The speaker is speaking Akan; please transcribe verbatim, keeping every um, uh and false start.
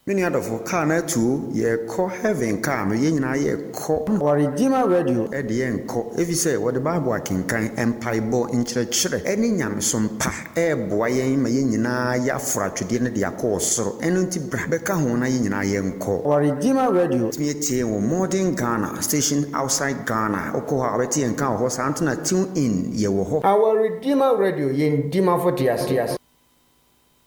Many other for car na two ye call heaven car me yen na ye call or Redeemer Radio at the end call if you say what the Bible can kind empire bo in church any yam some pa e boy yen me yen na ya fra twede ne de akọ soro eno nti bra beka ho na yen na ye call or Redeemer Radio me tie wo modern Ghana station outside Ghana okọ ha beti en kan ho sa antena tune in ye wo ho our Redeemer Radio yen dima for tias tias